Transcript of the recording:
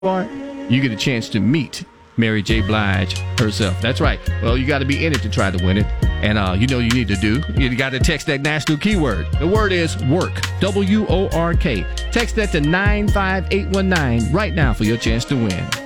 you get a chance to meet Mary J. Blige herself. That's right. Well, you got to be in it to try to win it. And you know you need to do. You got to text that national keyword. The word is work. WORK. Text that to 95819 right now for your chance to win.